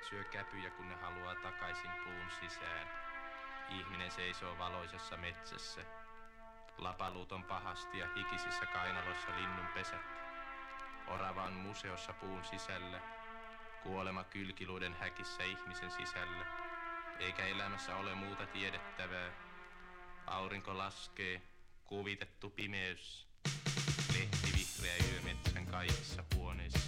Linnut syö käpyjä, kun ne haluaa takaisin puun sisään. Ihminen seisoo valoisessa metsässä. Lapaluut on pahasti ja hikisissä kainaloissa linnun pesät. Orava on museossa puun sisällä. Kuolema kylkiluiden häkissä ihmisen sisällä. Eikä elämässä ole muuta tiedettävää. Aurinko laskee, kuvitettu pimeys. Lehtivihreä yö metsän kaikissa huoneissa.